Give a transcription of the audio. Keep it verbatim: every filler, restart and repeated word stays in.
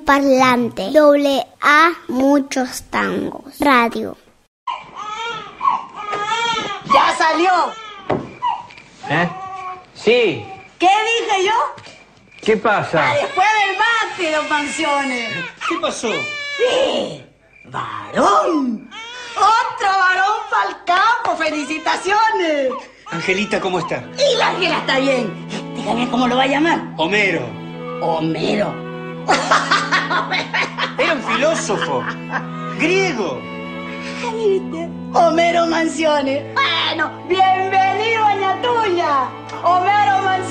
parlante. Doble A, muchos tangos. Radio. ¡Ya salió! ¿Eh? Sí. ¿Qué dije yo? ¿Qué pasa? Ah, después del bate, don Mansiones. ¿Qué pasó? Sí. ¡Varón! ¡Otro varón para el campo! ¡Felicitaciones! Angelita, ¿cómo está? Y la Ángela está bien. Dígame cómo lo va a llamar. Homero. Homero. Era un filósofo. Griego. ¿Viste? Homero Mansiones. Bueno, bienvenido a Ñatuña. Homero Mansiones.